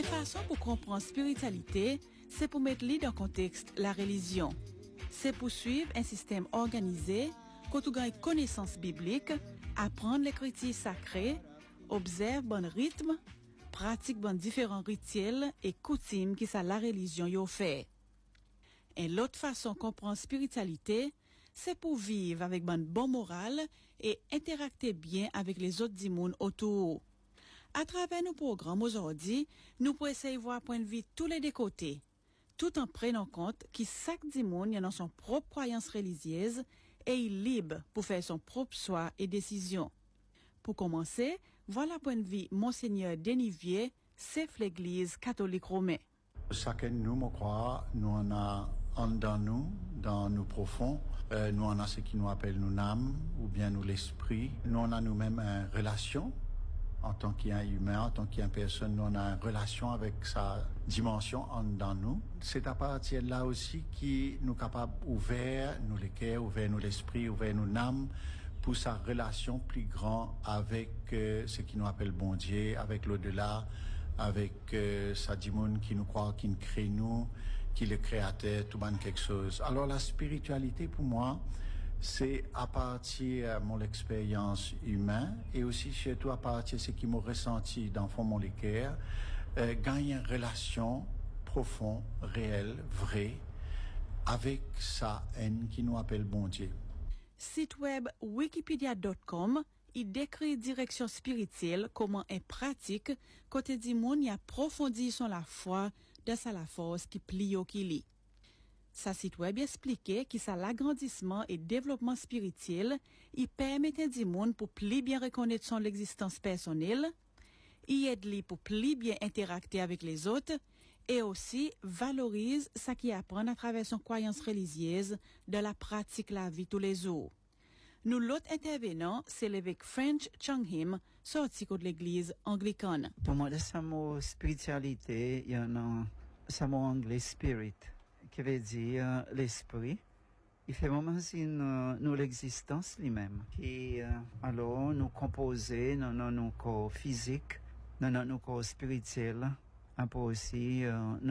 Une façon pour comprendre spiritualité, c'est pour mettre dans le contexte la religion. C'est pour suivre un système organisé, quand tu gagnes connaissance biblique, apprendre l'écriture sacrée, observe bon rythme, pratique bon différents rituels et coutumes qui ça la religion y fait. Et l'autre façon de comprendre spiritualité, c'est pour vivre avec bon moral et interacter bien avec les autres dimones autour. À travers nos programmes aujourd'hui, nous pouvons essayer de voir point de vue tous les deux côtés, tout en prenant compte que chaque dimon a son propre croyance religieuse et il est libre pour faire son propre choix et décision. Pour commencer, voilà point de vue Monseigneur Denivier, chef l'Église catholique romaine. Chacun de nous, je crois, nous en a dans nous profonds, nous en a ce qui nous appelle nous âme ou bien nous l'esprit. Nous en a nous-mêmes une relation en tant qu'humain, en tant qu'une personne, nous on a une relation avec sa dimension dans nous. C'est à partir de là aussi qui nous capable ouvert nous les cœurs, ouvert nous l'esprit, ouvert nous l'âme pour sa relation plus grande avec ce qui nous appelle bon Dieu, avec l'au-delà, avec sa dimone qui nous croit, qui nous crée nous, qui est le créateur, tout ban quelque chose. Alors la spiritualité pour moi, c'est à partir de mon expérience humaine et aussi surtout à partir de ce qui m'a ressenti dans fond mon cœur, gagner une relation profonde, réelle, vraie, avec sa haine qui nous appelle bon Dieu. Site web wikipedia.com, il décrit direction spirituelle, comment est pratique, côté du monde y approfondit son la foi, dans sa la force qui plie au qui lit. Sa site web expliquait que ça l'agrandissement et développement spirituel, il permet du monde pour plus bien reconnaître son existence personnelle, il aide lui pour plus bien interacter avec les autres et aussi valorise ce qu'il apprend à travers son croyance religieuse de la pratique la vie tous les jours. Nous l'autre intervenant, c'est l'évêque French Chung-Him, sorti de l'église anglicane. Pour moi, le mot spiritualité, il y en a ce mot anglais spirit, qui veut dire l'esprit. Il fait vraiment si nous l'existence lui-même. Et alors, nous composer, nos corps physiques, nos corps spirituels, un peu aussi,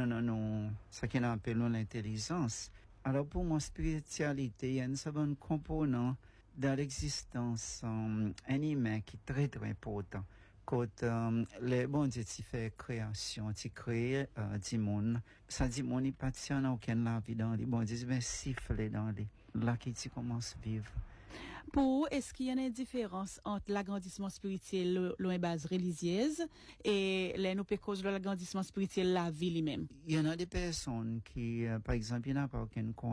ce qu'on appelle l'intelligence. Alors, pour moi, spiritualité, il y a un certain component dans l'existence un humain qui est très, très important. Quand le bon Dieu tu fait création, tu crées du monde, ça dit monde il pas tient aucune la vie dans les bon Dieu mais siffler dans les là qui tu commences à vivre. Pour est-ce qu'il y a une différence entre l'agrandissement spirituel le base religieuse et les nous cause de l'agrandissement spirituel la vie lui-même? Il y en a des personnes qui par exemple il n'y a pas aucune